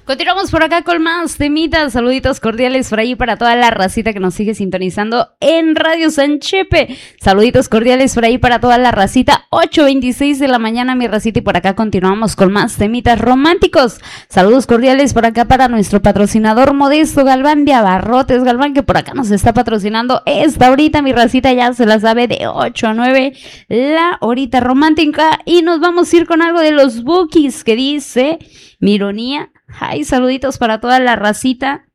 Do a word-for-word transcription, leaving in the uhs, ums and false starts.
Continuamos por acá con más temitas, saluditos cordiales por ahí para toda la racita que nos sigue sintonizando en Radio San Chepe, saluditos cordiales por ahí para toda la racita, ocho veintiséis de la mañana mi racita y por acá continuamos con más temitas románticos, saludos cordiales por acá para nuestro patrocinador Modesto Galván de Abarrotes Galván que por acá nos está patrocinando esta horita mi racita ya se la sabe de ocho a nueve la horita romántica y nos vamos a ir con algo de los Bukis que dice mi ironía. Ay, saluditos para toda la racita.